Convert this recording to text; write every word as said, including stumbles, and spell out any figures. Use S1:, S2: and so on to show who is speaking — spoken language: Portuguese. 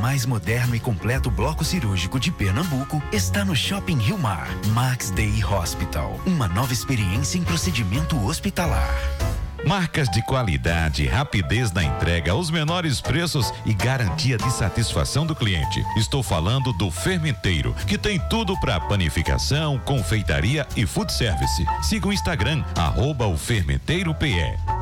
S1: mais moderno e completo bloco cirúrgico de Pernambuco está no Shopping Rio Mar. Max Day Hospital, uma nova experiência em procedimento hospitalar.
S2: Marcas de qualidade, rapidez na entrega, os menores preços e garantia de satisfação do cliente. Estou falando do Fermenteiro, que tem tudo para panificação, confeitaria e food service. Siga o Instagram, arroba o Fermenteiro P E.